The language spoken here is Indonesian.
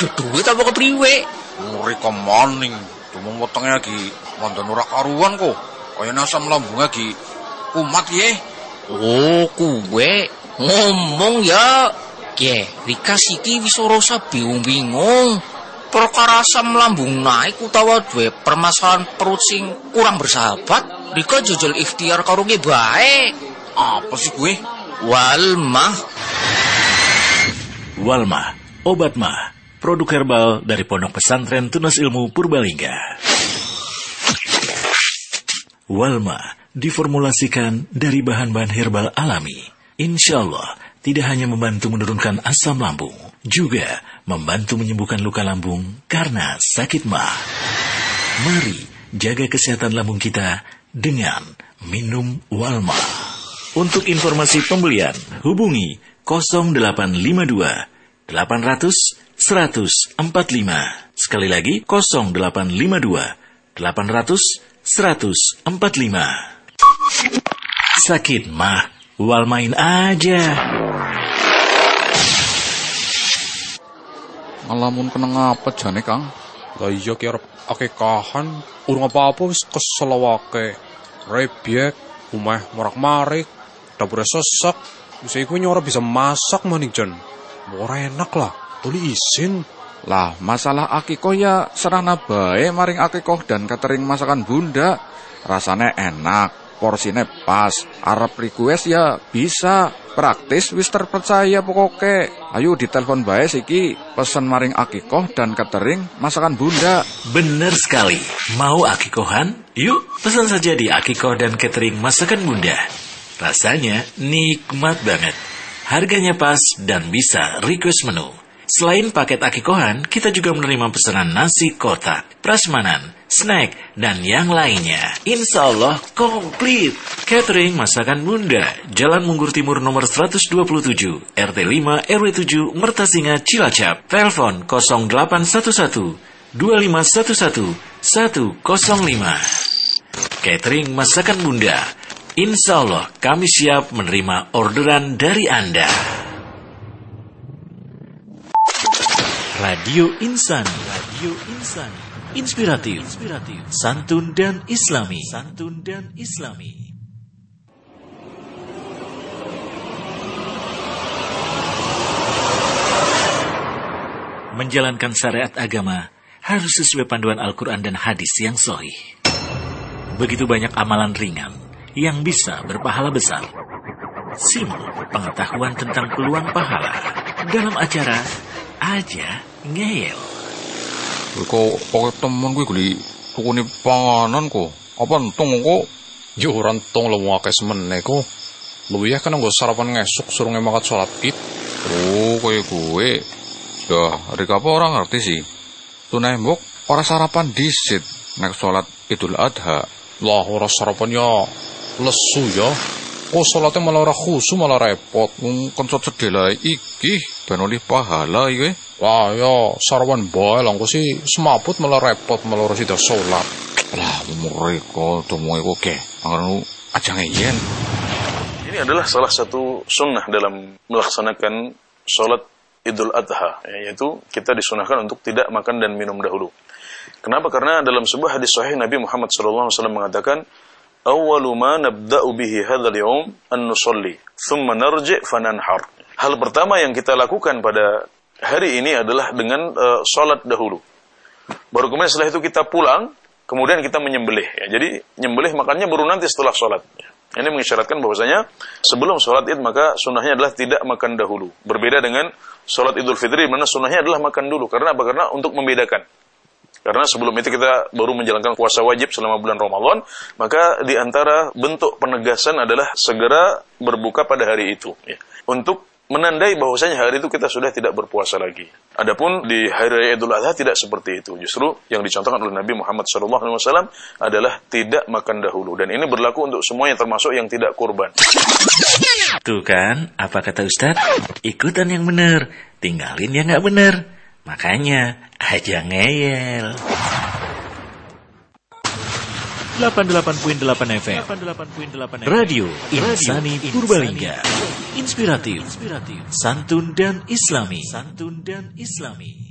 duit apa kepriwe? Ngeri kemaning, cuma wetenge lagi wonten ora karuan kok. Kaya asam lambung lagi kumat ye. Oh, kuwe ngomong ya. Ye, Rika siki wis ora bingung-bingung. Perkara asam lambung naik utawa duwe permasalahan perut sing kurang bersahabat, Rika jajal ikhtiar karo nge bae. Apa sih gue? Walmah. Walmah, obat mah, produk herbal dari Pondok Pesantren Tunas Ilmu Purbalingga. Walmah diformulasikan dari bahan-bahan herbal alami. Insya Allah, tidak hanya membantu menurunkan asam lambung, juga membantu menyembuhkan luka lambung karena sakit mah. Mari jaga kesehatan lambung kita dengan minum Walmah. Untuk informasi pembelian, hubungi 0852 800 145. Sekali lagi 0852 800 145. Sakit mah, Walmain aja. Ngalamun kena ngapa jane, Kang? Lah iya ki arep akekahan, urung apa-apa wis kesel wae. Rebyek, omah morak-marik, dapure sesek. Wis iku ora bisa masak maning jan. Ora enak lah, tuli isin. Lah, masalah akikoh ya serana bae maring akikoh dan catering masakan Bunda. Rasanya enak, porsine pas. Arep request ya bisa. Praktis wis terpercaya pokoke. Ayo ditelepon bae siki, pesen maring akikoh dan catering masakan Bunda. Bener sekali. Mau akikohan? Yuk, pesan saja di akikoh dan catering masakan Bunda. Rasanya nikmat banget. Harganya pas dan bisa request menu. Selain paket akikohan, kita juga menerima pesanan nasi kotak, prasmanan, snack, dan yang lainnya. Insya Allah komplit. Catering masakan Bunda, Jalan Munggur Timur nomor 127, RT 5 RW 7, Mertasinga, Cilacap. Telepon 0811 2511 105. Catering masakan Bunda. Insya Allah kami siap menerima orderan dari Anda. Radio Insani, Radio Insani, inspiratif, santun dan islami, Menjalankan syariat agama harus sesuai panduan Al-Quran dan hadis yang sahih. Begitu banyak amalan ringan yang bisa berpahala besar. Simak pengetahuan tentang peluang pahala dalam acara Aja Ngeyel. Kok pokoknya temen gue guli tukuni panganan kok. Apa entong kok? Yo ora entong lu akeh semene kok. Lu ya kan nggo sarapan ngesuk suruh ngemakat salat Id. Oh, koyo gue. Dah, Rika apa orang ngerti sih. Tunai mbok ora sarapan disit nek salat Idul Adha. Lah ora sarapan ya lesu ya. Oh salatnya malah ora khusu malah repot. Konsot sedela iki ben oleh pahala iki. Wah ya sarapan bae lah kok sih semaput malah repot malah ora sida salat. Lah mereka temu iku ke. Anu aja ngeyen. Ini adalah salah satu sunnah dalam melaksanakan salat Idul Adha, yaitu kita disunahkan untuk tidak makan dan minum dahulu. Kenapa? Karena dalam sebuah hadis sahih Nabi Muhammad SAW mengatakan, awwalu ma nabda'u bihi hadzal yaum an nusalli thumma narji' fananhar. Hal pertama yang kita lakukan pada hari ini adalah dengan salat dahulu. Baru kemudian setelah itu kita pulang, kemudian kita menyembelih. Ya, jadi nyembelih makannya baru nanti setelah salat. Ya. Ini mengisyaratkan bahwasanya sebelum salat Id maka sunnahnya adalah tidak makan dahulu. Berbeda dengan salat Idul Fitri mana sunnahnya adalah makan dulu. Karena apa? Karena untuk membedakan. Karena sebelum itu kita baru menjalankan puasa wajib selama bulan Ramadan, maka di antara bentuk penegasan adalah segera berbuka pada hari itu, ya. Untuk menandai bahwasanya hari itu kita sudah tidak berpuasa lagi. Adapun di hari raya Idul Adha tidak seperti itu. Justru yang dicontohkan oleh Nabi Muhammad SAW adalah tidak makan dahulu. Dan ini berlaku untuk semuanya termasuk yang tidak kurban. Tuh kan, apa kata Ustadz? Ikutan yang benar, tinggalin yang gak benar. Makanya aja ngeyel. 88.8 FM Radio Insani Purbalingga. Inspiratif, santun dan islami.